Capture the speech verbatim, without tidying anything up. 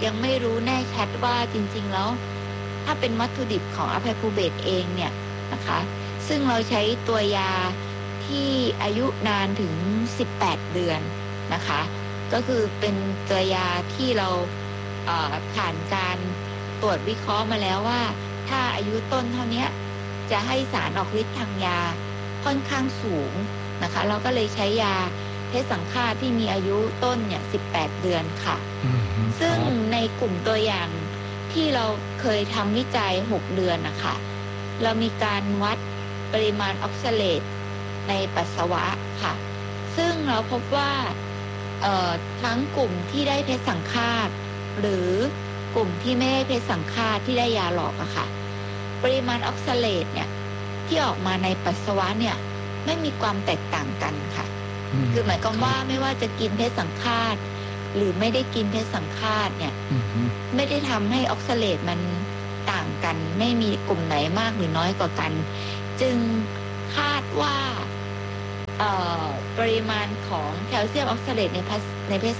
ยังไม่รู้แน่ชัดว่าจริงๆแล้วถ้าเป็นวัตถุดิบของอะไพพูเบตเองเนี่ยนะคะซึ่งเราใช้ตัวยาที่อายุนานถึงสิบแปดเดือนนะคะก็คือเป็นตัวยาที่เราเอ่อผ่านการตรวจวิเคราะห์มาแล้วว่าถ้าอายุต้นเท่านี้จะให้สารออกฤทธิ์ทางยาค่อนข้างสูงนะคะเราก็เลยใช้ยาเพศสังฆาตที่มีอายุต้นเนี่ยสิบแปดเดือนค่ะซึ่งในกลุ่มตัวอย่างที่เราเคยทำวิจัยหกเดือนนะคะเรามีการวัดปริมาณออกซาเลตในปัสสาวะค่ะซึ่งเราพบว่าเอ่อทั้งกลุ่มที่ได้เพศสังฆาตหรือกลุ่มที่ไม่ได้เพศสังฆาตที่ได้ยาหลอกอะค่ะปริมาณออกซาเลตเนี่ยที่ออกมาในปัสสาวะเนี่ยไม่มีความแตกต่างกันค่ะคือหมายความว่าไม่ว่าจะกินเพศสังฆาตหรือไม่ได้กินเพศสังฆาตเนี่ยไม่ได้ทำให้ออกซาเลตมันต่างกันไม่มีกลุ่มไหนมากหรือน้อยกว่ากันจึงคาดว่าปริมาณของแคลเซียมออกซาเลตในในเพศ